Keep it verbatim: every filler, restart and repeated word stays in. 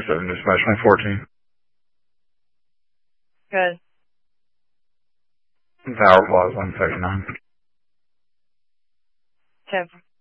twenty-seven, dispatch nine fourteen. Good. Tower Plaza, one thirty-nine. ten